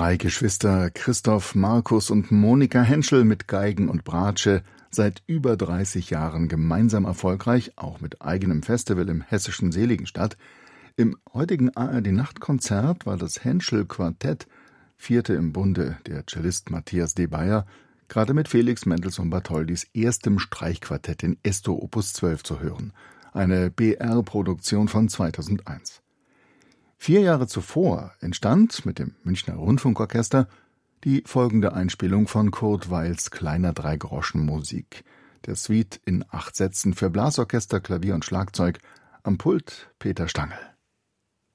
drei Geschwister Christoph, Markus und Monika Henschel mit Geigen und Bratsche, seit über 30 Jahren gemeinsam erfolgreich, auch mit eigenem Festival im hessischen Seligenstadt. Im heutigen ARD-Nachtkonzert war das Henschel-Quartett, vierte im Bunde, der Cellist Matthias D. Bayer, gerade mit Felix Mendelssohn-Bartholdys erstem Streichquartett in Esto Opus 12 zu hören, eine BR-Produktion von 2001. 4 Jahre zuvor entstand mit dem Münchner Rundfunkorchester die folgende Einspielung von Kurt Weils kleiner Dreigroschenmusik, der Suite in 8 Sätzen für Blasorchester, Klavier und Schlagzeug, am Pult Peter Stangl.